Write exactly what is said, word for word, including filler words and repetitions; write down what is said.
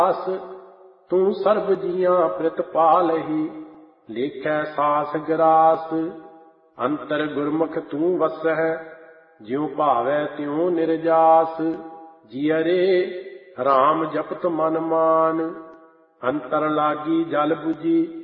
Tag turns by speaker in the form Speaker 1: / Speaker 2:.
Speaker 1: ਦਾਸ ਤੂੰ ਸਰਬ ਜੀਆਂ ਪ੍ਰਿਤਪਾਲਹੀ, ਲੇਖੈ ਸਾਸ ਗਰਾਸ। ਅੰਤਰ ਗੁਰਮੁਖ ਤੂੰ ਵਸਹਿ, ਜਿਉ ਭਾਵੈ ਤਿਉ ਨਿਰਜਾਸ। ਜੀਅਰੇ ਰਾਮ ਜਪਤ ਮਨ ਮਾਨ, ਅੰਤਰ ਲਾਗੀ ਜਲ ਬੁਝੀ,